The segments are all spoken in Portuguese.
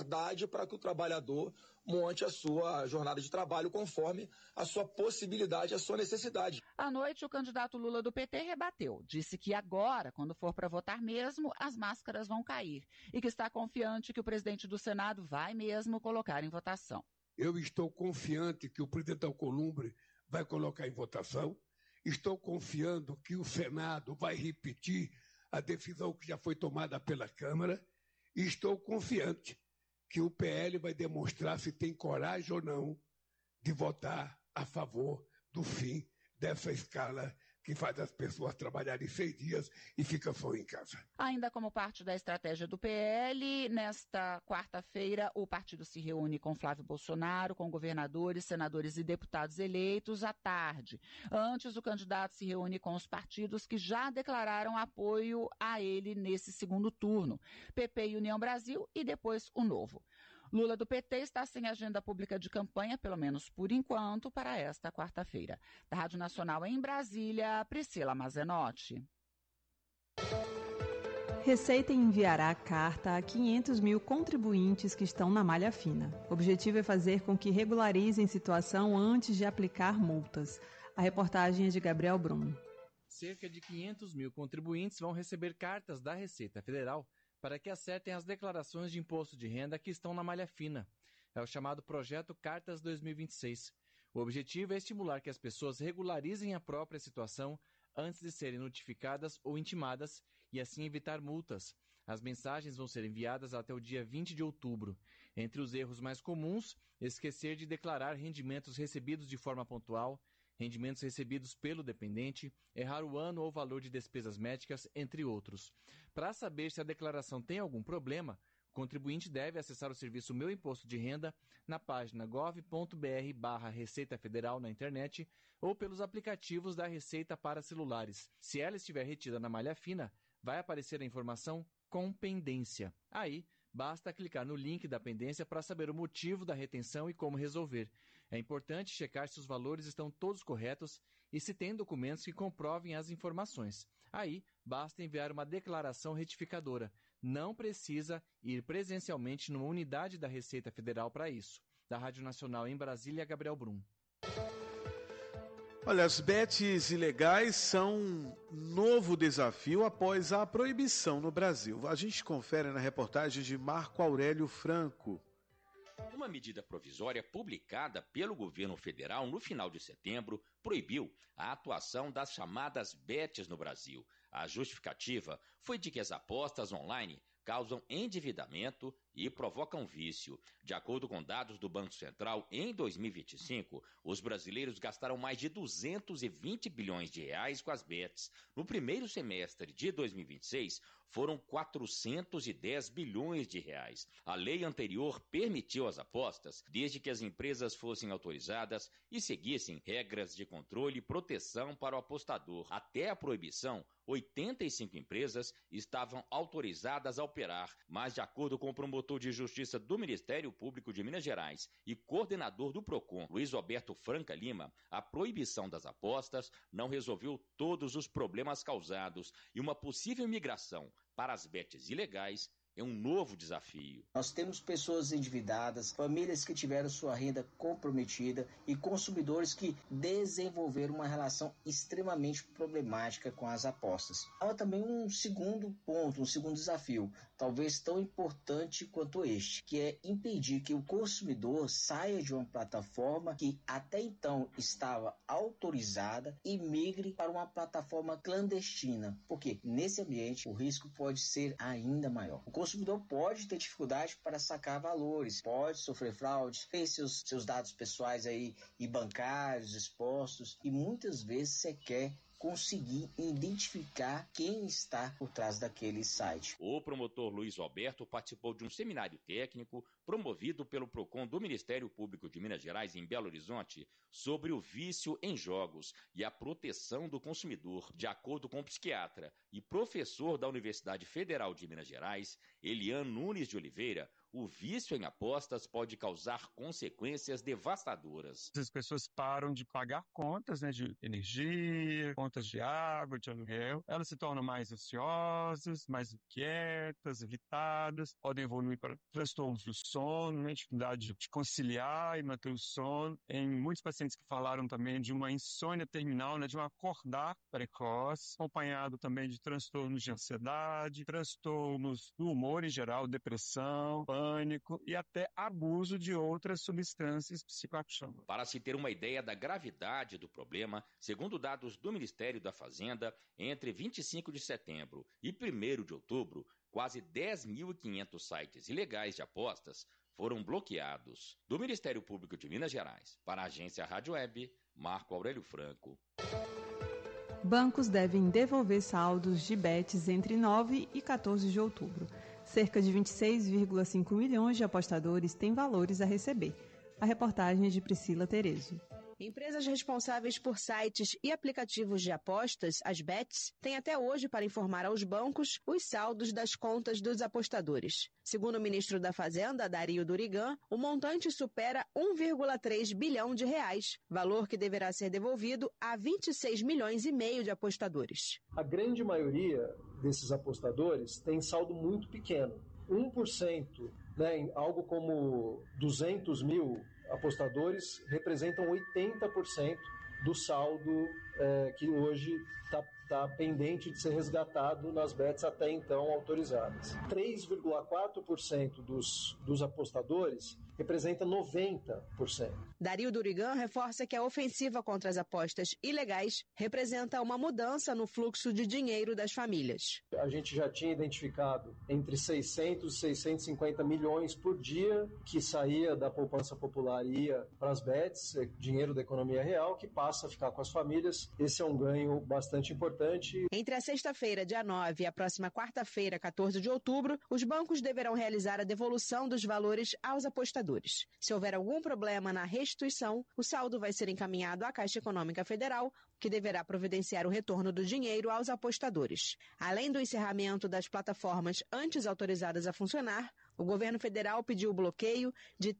liberdade para que o trabalhador monte a sua jornada de trabalho conforme a sua possibilidade, a sua necessidade. À noite, o candidato Lula do PT rebateu. Disse que agora, quando for para votar mesmo, as máscaras vão cair e que está confiante que o presidente do Senado vai mesmo colocar em votação. Eu estou confiante que o presidente Alcolumbre vai colocar em votação. Estou confiando que o Senado vai repetir a decisão que já foi tomada pela Câmara. E estou confiante que o PL vai demonstrar se tem coragem ou não de votar a favor do fim dessa escala que faz as pessoas trabalharem 6 dias e ficam só em casa. Ainda como parte da estratégia do PL, nesta quarta-feira o partido se reúne com Flávio Bolsonaro, com governadores, senadores e deputados eleitos à tarde. Antes, o candidato se reúne com os partidos que já declararam apoio a ele nesse segundo turno, PP e União Brasil e depois o Novo. Lula do PT está sem agenda pública de campanha, pelo menos por enquanto, para esta quarta-feira. Da Rádio Nacional em Brasília, Priscila Mazenotti. Receita enviará carta a 500 mil contribuintes que estão na malha fina. O objetivo é fazer com que regularizem situação antes de aplicar multas. A reportagem é de Gabriel Brum. Cerca de 500 mil contribuintes vão receber cartas da Receita Federal para que acertem as declarações de imposto de renda que estão na malha fina. É o chamado Projeto Cartas 2026. O objetivo é estimular que as pessoas regularizem a própria situação antes de serem notificadas ou intimadas e assim evitar multas. As mensagens vão ser enviadas até o dia 20 de outubro. Entre os erros mais comuns, esquecer de declarar rendimentos recebidos de forma pontual, rendimentos recebidos pelo dependente, errar o ano ou valor de despesas médicas, entre outros. Para saber se a declaração tem algum problema, o contribuinte deve acessar o serviço Meu Imposto de Renda na página gov.br/Receita Federal na internet ou pelos aplicativos da Receita para celulares. Se ela estiver retida na malha fina, vai aparecer a informação com pendência. Aí, basta clicar no link da pendência para saber o motivo da retenção e como resolver. É importante checar se os valores estão todos corretos e se tem documentos que comprovem as informações. Aí, basta enviar uma declaração retificadora. Não precisa ir presencialmente numa unidade da Receita Federal para isso. Da Rádio Nacional em Brasília, Gabriel Brum. Olha, as bets ilegais são um novo desafio após a proibição no Brasil. A gente confere na reportagem de Marco Aurélio Franco. Uma medida provisória publicada pelo governo federal no final de setembro proibiu a atuação das chamadas bets no Brasil. A justificativa foi de que as apostas online causam endividamento e provocam vício. De acordo com dados do Banco Central, em 2025, os brasileiros gastaram mais de 220 bilhões de reais com as bets. No primeiro semestre de 2026, foram 410 bilhões de reais. A lei anterior permitiu as apostas, desde que as empresas fossem autorizadas e seguissem regras de controle e proteção para o apostador. Até a proibição, 85 empresas estavam autorizadas a operar, mas de acordo com o promotor de justiça do Ministério Público de Minas Gerais e coordenador do PROCON, Luiz Roberto Franca Lima, a proibição das apostas não resolveu todos os problemas causados e uma possível migração para as bets ilegais é um novo desafio. Nós temos pessoas endividadas, famílias que tiveram sua renda comprometida e consumidores que desenvolveram uma relação extremamente problemática com as apostas. Há também um segundo ponto, um segundo desafio, talvez tão importante quanto este, que é impedir que o consumidor saia de uma plataforma que até então estava autorizada e migre para uma plataforma clandestina, porque nesse ambiente o risco pode ser ainda maior. O consumidor pode ter dificuldade para sacar valores, pode sofrer fraude, ter seus dados pessoais aí e bancários expostos e muitas vezes sequer conseguir identificar quem está por trás daquele site. O promotor Luiz Roberto participou de um seminário técnico promovido pelo PROCON do Ministério Público de Minas Gerais em Belo Horizonte sobre o vício em jogos e a proteção do consumidor. De acordo com o psiquiatra e professor da Universidade Federal de Minas Gerais, Elian Nunes de Oliveira, o vício em apostas pode causar consequências devastadoras. As pessoas param de pagar contas, de energia, contas de água, de aluguel. Elas se tornam mais ansiosas, mais inquietas, irritadas, podem evoluir para transtornos do sono, dificuldade de conciliar e manter o sono. Em muitos pacientes que falaram também de uma insônia terminal, de um acordar precoce, acompanhado também de transtornos de ansiedade, transtornos do humor em geral, depressão, pânico e até abuso de outras substâncias psicoativas. Para se ter uma ideia da gravidade do problema, segundo dados do Ministério da Fazenda, entre 25 de setembro e 1º de outubro, quase 10.500 sites ilegais de apostas foram bloqueados. Do Ministério Público de Minas Gerais, para a agência Rádio Web, Marco Aurélio Franco. Bancos devem devolver saldos de bets entre 9 e 14 de outubro. Cerca de 26,5 milhões de apostadores têm valores a receber. A reportagem é de Priscila Terezo. Empresas responsáveis por sites e aplicativos de apostas, as bets, têm até hoje para informar aos bancos os saldos das contas dos apostadores. Segundo o ministro da Fazenda, Dario Durigan, o montante supera 1,3 bilhão de reais, valor que deverá ser devolvido a 26 milhões e meio de apostadores. A grande maioria desses apostadores tem saldo muito pequeno. 1%, algo como 200 mil apostadores representam 80% do saldo que hoje está pendente de ser resgatado nas bets até então autorizadas. 3,4% dos apostadores representa 90%. Dario Durigan reforça que a ofensiva contra as apostas ilegais representa uma mudança no fluxo de dinheiro das famílias. A gente já tinha identificado entre 600 e 650 milhões por dia que saía da poupança popular e ia para as bets, dinheiro da economia real, que passa a ficar com as famílias. Esse é um ganho bastante importante. Entre a sexta-feira, dia 9, e a próxima quarta-feira, 14 de outubro, os bancos deverão realizar a devolução dos valores aos apostadores. Se houver algum problema na restituição, o saldo vai ser encaminhado à Caixa Econômica Federal, que deverá providenciar o retorno do dinheiro aos apostadores. Além do encerramento das plataformas antes autorizadas a funcionar, o governo federal pediu o bloqueio de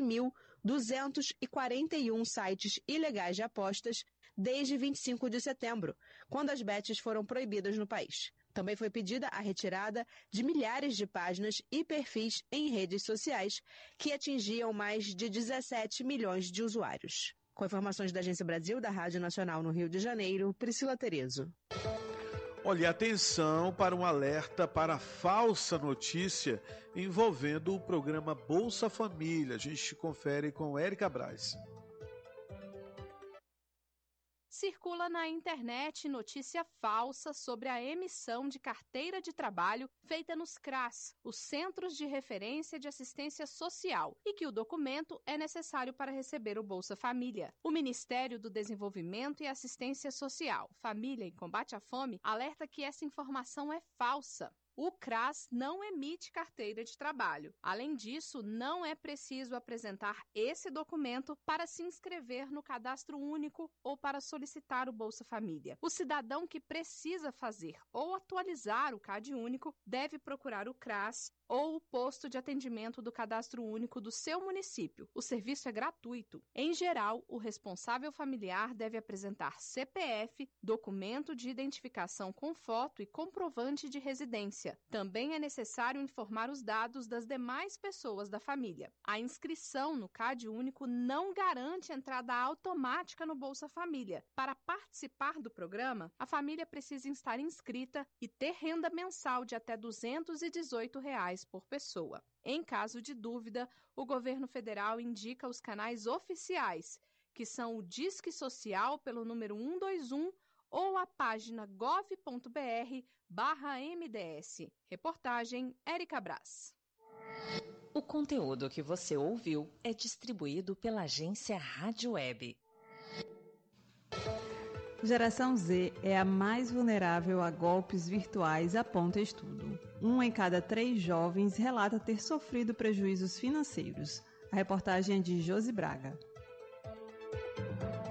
13.241 sites ilegais de apostas desde 25 de setembro, quando as bets foram proibidas no país. Também foi pedida a retirada de milhares de páginas e perfis em redes sociais, que atingiam mais de 17 milhões de usuários. Com informações da Agência Brasil, da Rádio Nacional no Rio de Janeiro, Priscila Terezo. Olha, atenção para um alerta para falsa notícia envolvendo o programa Bolsa Família. A gente confere com Érica Braz. Circula na internet notícia falsa sobre a emissão de carteira de trabalho feita nos CRAS, os Centros de Referência de Assistência Social, e que o documento é necessário para receber o Bolsa Família. O Ministério do Desenvolvimento e Assistência Social, Família e Combate à Fome alerta que essa informação é falsa. O CRAS não emite carteira de trabalho. Além disso, não é preciso apresentar esse documento para se inscrever no Cadastro Único ou para solicitar o Bolsa Família. O cidadão que precisa fazer ou atualizar o CAD Único deve procurar o CRAS ou o posto de atendimento do Cadastro Único do seu município. O serviço é gratuito. Em geral, o responsável familiar deve apresentar CPF, documento de identificação com foto e comprovante de residência. Também é necessário informar os dados das demais pessoas da família. A inscrição no CAD Único não garante entrada automática no Bolsa Família. Para participar do programa, a família precisa estar inscrita e ter renda mensal de até R$ 218 por pessoa. Em caso de dúvida, o governo federal indica os canais oficiais, que são o Disque Social pelo número 121 ou a página gov.br/MDS. Reportagem Érica Braz. O conteúdo que você ouviu é distribuído pela agência Rádio Web. Geração Z é a mais vulnerável a golpes virtuais, aponta estudo. 1 em cada 3 jovens relata ter sofrido prejuízos financeiros. A reportagem é de Josi Braga.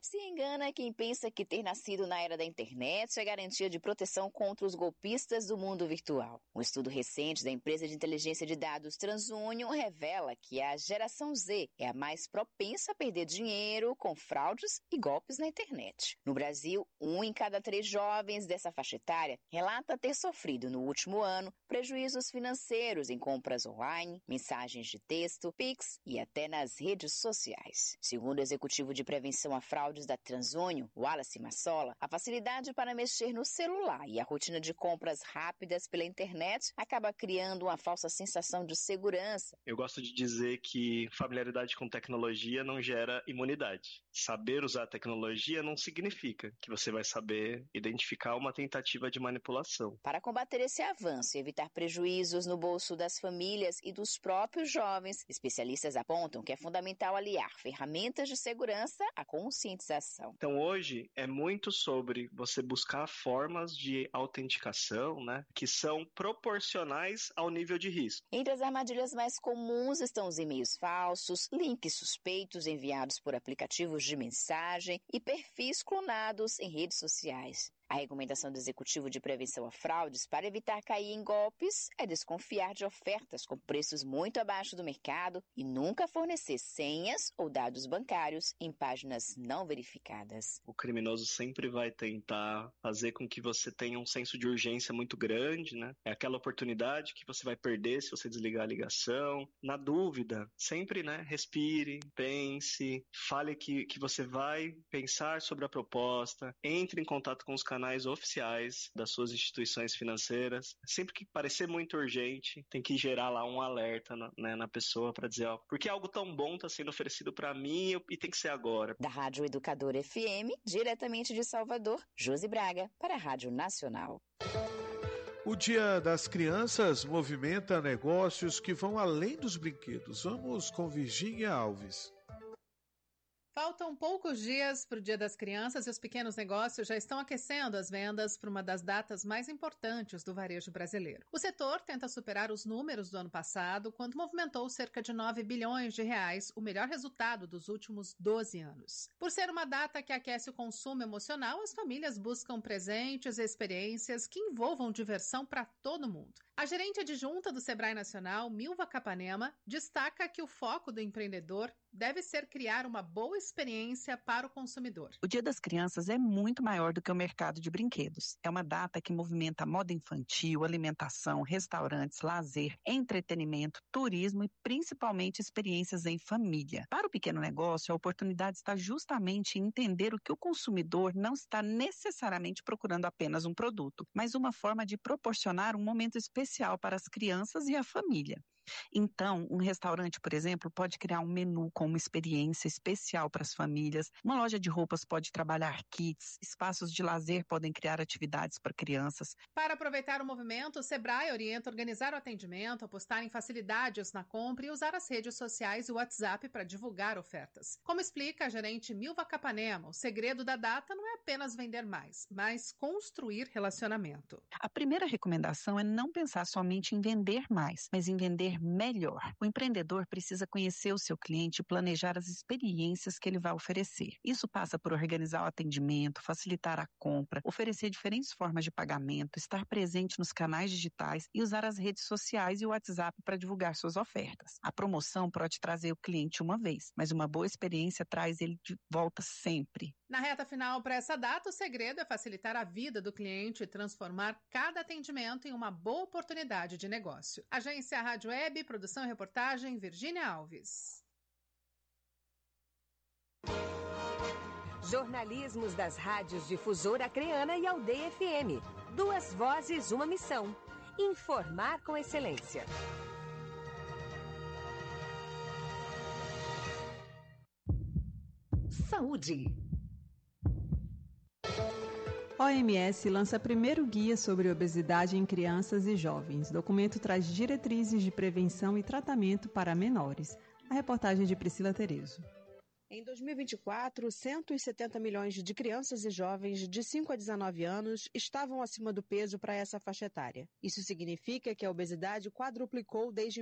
Se engana quem pensa que ter nascido na era da internet é garantia de proteção contra os golpistas do mundo virtual. Um estudo recente da empresa de inteligência de dados TransUnion revela que a geração Z é a mais propensa a perder dinheiro com fraudes e golpes na internet. No Brasil, 1 em cada 3 jovens dessa faixa etária relata ter sofrido no último ano prejuízos financeiros em compras online, mensagens de texto, Pix e até nas redes sociais. Segundo o executivo de prevenção a fraudes da TransUnion, Wallace Massola, a facilidade para mexer no celular e a rotina de compras rápidas pela internet acaba criando uma falsa sensação de segurança. Eu gosto de dizer que familiaridade com tecnologia não gera imunidade. Saber usar a tecnologia não significa que você vai saber identificar uma tentativa de manipulação. Para combater esse avanço e evitar prejuízos no bolso das famílias e dos próprios jovens, especialistas apontam que é fundamental aliar ferramentas de segurança à conscientização. Então hoje é muito sobre você buscar formas de autenticação, que são proporcionais ao nível de risco. Entre as armadilhas mais comuns estão os e-mails falsos, links suspeitos enviados por aplicativos de mensagem e perfis clonados em redes sociais. A recomendação do Executivo de Prevenção a Fraudes para evitar cair em golpes é desconfiar de ofertas com preços muito abaixo do mercado e nunca fornecer senhas ou dados bancários em páginas não verificadas. O criminoso sempre vai tentar fazer com que você tenha um senso de urgência muito grande, É aquela oportunidade que você vai perder se você desligar a ligação. Na dúvida, sempre, respire, pense, fale que você vai pensar sobre a proposta, entre em contato com os canais oficiais das suas instituições financeiras. Sempre que parecer muito urgente, tem que gerar lá um alerta na pessoa para dizer, porque algo tão bom está sendo oferecido para mim e tem que ser agora. Da Rádio Educador FM, diretamente de Salvador, Josi Braga, para a Rádio Nacional. O Dia das Crianças movimenta negócios que vão além dos brinquedos. Vamos com Virgínia Alves. Faltam poucos dias para o Dia das Crianças e os pequenos negócios já estão aquecendo as vendas para uma das datas mais importantes do varejo brasileiro. O setor tenta superar os números do ano passado, quando movimentou cerca de 9 bilhões de reais, o melhor resultado dos últimos 12 anos. Por ser uma data que aquece o consumo emocional, as famílias buscam presentes e experiências que envolvam diversão para todo mundo. A gerente adjunta do Sebrae Nacional, Milva Capanema, destaca que o foco do empreendedor deve ser criar uma boa experiência para o consumidor. O Dia das Crianças é muito maior do que o mercado de brinquedos. É uma data que movimenta a moda infantil, alimentação, restaurantes, lazer, entretenimento, turismo e principalmente experiências em família. Para o pequeno negócio, a oportunidade está justamente em entender o que o consumidor não está necessariamente procurando apenas um produto, mas uma forma de proporcionar um momento especial para as crianças e a família. Então, um restaurante, por exemplo, pode criar um menu com uma experiência especial para as famílias. Uma loja de roupas pode trabalhar kits. Espaços de lazer podem criar atividades para crianças. Para aproveitar o movimento, o Sebrae orienta a organizar o atendimento, apostar em facilidades na compra e usar as redes sociais e o WhatsApp para divulgar ofertas. Como explica a gerente Milva Capanema, o segredo da data não é apenas vender mais, mas construir relacionamento. A primeira recomendação é não pensar somente em vender mais, mas em vender melhor. O empreendedor precisa conhecer o seu cliente e planejar as experiências que ele vai oferecer. Isso passa por organizar o atendimento, facilitar a compra, oferecer diferentes formas de pagamento, estar presente nos canais digitais e usar as redes sociais e o WhatsApp para divulgar suas ofertas. A promoção pode trazer o cliente uma vez, mas uma boa experiência traz ele de volta sempre. Na reta final para essa data, o segredo é facilitar a vida do cliente e transformar cada atendimento em uma boa oportunidade de negócio. Agência Rádio Web, produção e reportagem, Virgínia Alves. Jornalismos das rádios Difusora Acreana e Aldeia FM. 2 vozes, uma missão. Informar com excelência. Saúde. OMS lança primeiro guia sobre obesidade em crianças e jovens. O documento traz diretrizes de prevenção e tratamento para menores. A reportagem de Priscila Terezo. Em 2024, 170 milhões de crianças e jovens de 5 a 19 anos estavam acima do peso para essa faixa etária. Isso significa que a obesidade quadruplicou desde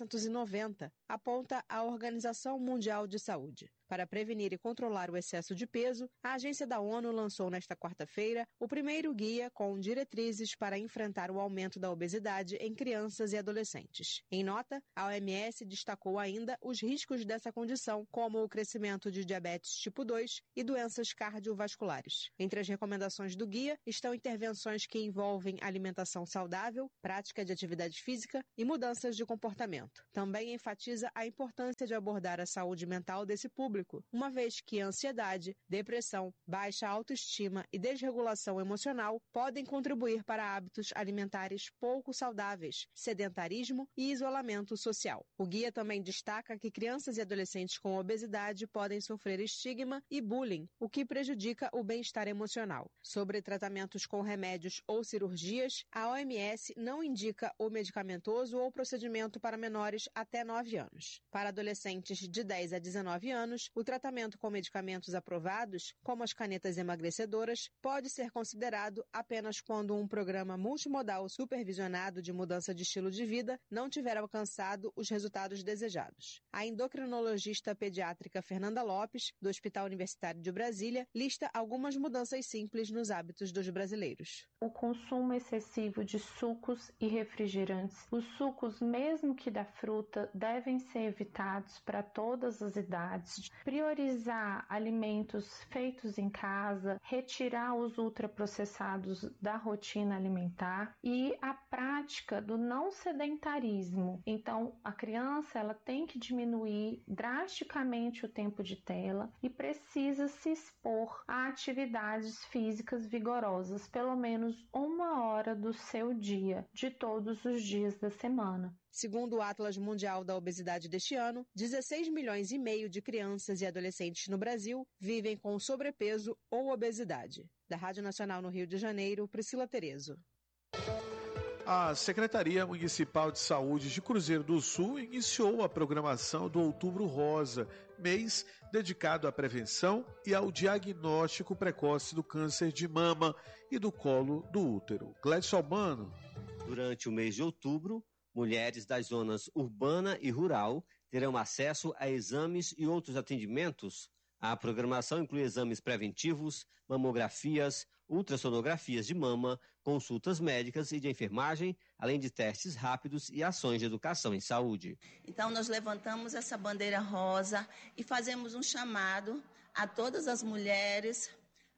1990, aponta a Organização Mundial de Saúde. Para prevenir e controlar o excesso de peso, a agência da ONU lançou nesta quarta-feira o primeiro guia com diretrizes para enfrentar o aumento da obesidade em crianças e adolescentes. Em nota, a OMS destacou ainda os riscos dessa condição, como o crescimento de diabetes tipo 2 e doenças cardiovasculares. Entre as recomendações do guia estão intervenções que envolvem alimentação saudável, prática de atividade física e mudanças de comportamento. Também enfatiza a importância de abordar a saúde mental desse público, uma vez que ansiedade, depressão, baixa autoestima e desregulação emocional podem contribuir para hábitos alimentares pouco saudáveis, sedentarismo e isolamento social. O guia também destaca que crianças e adolescentes com obesidade podem sofrer estigma e bullying, o que prejudica o bem-estar emocional. Sobre tratamentos com remédios ou cirurgias, a OMS não indica o medicamentoso ou procedimento para menores até 9 anos. Para adolescentes de 10 a 19 anos, o tratamento com medicamentos aprovados, como as canetas emagrecedoras, pode ser considerado apenas quando um programa multimodal supervisionado de mudança de estilo de vida não tiver alcançado os resultados desejados. A endocrinologista pediátrica Fernanda Lopes, do Hospital Universitário de Brasília, lista algumas mudanças simples nos hábitos dos brasileiros. O consumo excessivo de sucos e refrigerantes. Os sucos, mesmo que da fruta, devem ser evitados para todas as idades. Priorizar alimentos feitos em casa, retirar os ultraprocessados da rotina alimentar e a prática do não sedentarismo. Então, a criança ela tem que diminuir drasticamente o tempo de tela e precisa se expor a atividades físicas vigorosas, pelo menos 1 hora do seu dia, de todos os dias da semana. Segundo o Atlas Mundial da Obesidade deste ano, 16 milhões e meio de crianças e adolescentes no Brasil vivem com sobrepeso ou obesidade. Da Rádio Nacional no Rio de Janeiro, Priscila Terezo. A Secretaria Municipal de Saúde de Cruzeiro do Sul iniciou a programação do Outubro Rosa, mês dedicado à prevenção e ao diagnóstico precoce do câncer de mama e do colo do útero. Gledson Albano. Durante o mês de outubro, mulheres das zonas urbana e rural terão acesso a exames e outros atendimentos. A programação inclui exames preventivos, mamografias, ultrassonografias de mama, consultas médicas e de enfermagem, além de testes rápidos e ações de educação em saúde. Então, nós levantamos essa bandeira rosa e fazemos um chamado a todas as mulheres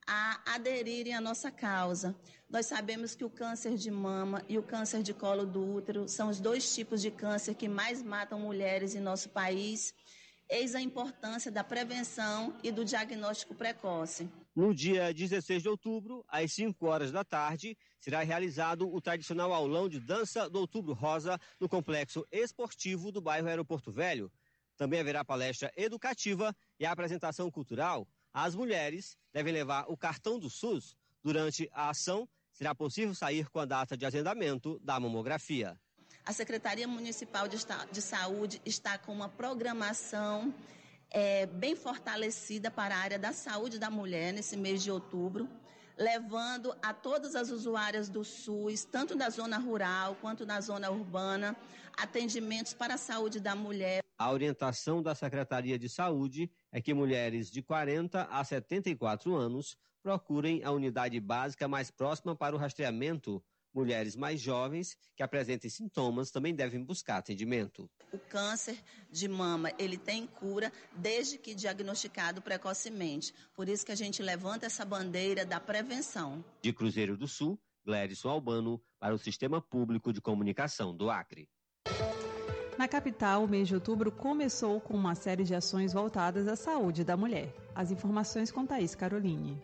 a aderirem à nossa causa. Nós sabemos que o câncer de mama e o câncer de colo do útero são os 2 tipos de câncer que mais matam mulheres em nosso país. Eis a importância da prevenção e do diagnóstico precoce. No dia 16 de outubro, às 5 horas da tarde, será realizado o tradicional aulão de dança do Outubro Rosa no Complexo Esportivo do bairro Aeroporto Velho. Também haverá palestra educativa e a apresentação cultural. As mulheres devem levar o cartão do SUS. Durante a ação, será possível sair com a data de agendamento da mamografia. A Secretaria Municipal de Saúde está com uma programação bem fortalecida para a área da saúde da mulher nesse mês de outubro, levando a todas as usuárias do SUS, tanto da zona rural quanto da zona urbana, atendimentos para a saúde da mulher. A orientação da Secretaria de Saúde é que mulheres de 40 a 74 anos procurem a unidade básica mais próxima para o rastreamento. Mulheres mais jovens que apresentem sintomas também devem buscar atendimento. O câncer de mama, ele tem cura desde que diagnosticado precocemente. Por isso que a gente levanta essa bandeira da prevenção. De Cruzeiro do Sul, Gledson Albano, para o Sistema Público de Comunicação do Acre. Na capital, o mês de outubro começou com uma série de ações voltadas à saúde da mulher. As informações com Thaís Caroline.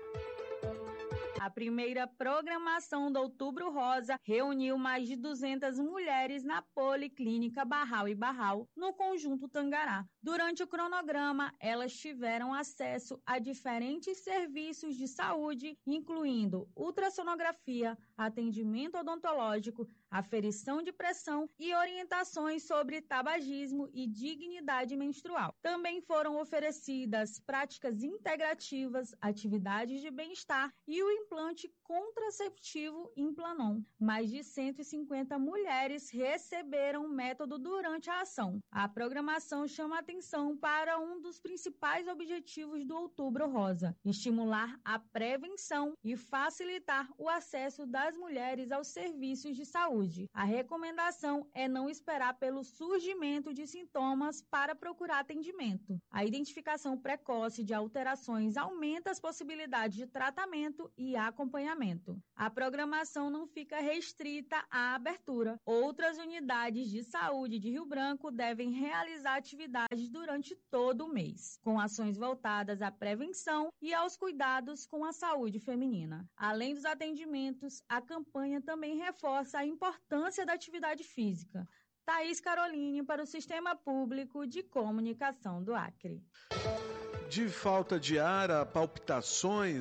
A primeira programação do Outubro Rosa reuniu mais de 200 mulheres na Policlínica Barral e Barral, no Conjunto Tangará. Durante o cronograma, elas tiveram acesso a diferentes serviços de saúde, incluindo ultrassonografia, atendimento odontológico, aferição de pressão e orientações sobre tabagismo e dignidade menstrual. Também foram oferecidas práticas integrativas, atividades de bem-estar e o implante contraceptivo Implanon. Mais de 150 mulheres receberam o método durante a ação. A programação chama atenção para um dos principais objetivos do Outubro Rosa: estimular a prevenção e facilitar o acesso das mulheres aos serviços de saúde. A recomendação é não esperar pelo surgimento de sintomas para procurar atendimento. A identificação precoce de alterações aumenta as possibilidades de tratamento e acompanhamento. A programação não fica restrita à abertura. Outras unidades de saúde de Rio Branco devem realizar atividades durante todo o mês, com ações voltadas à prevenção e aos cuidados com a saúde feminina. Além dos atendimentos, a campanha também reforça a importância da atividade física. Thaís Caroline para o Sistema Público de Comunicação do Acre. De falta de ar a palpitações